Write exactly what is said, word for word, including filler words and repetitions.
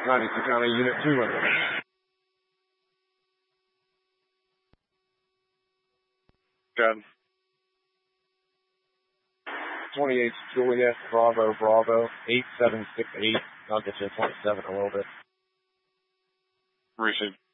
ninety-two County, Unit two hundred. Good. twenty-eight Juliet, Bravo, Bravo, eight seven six eight. I'll get you a twenty-seven a little bit. Received.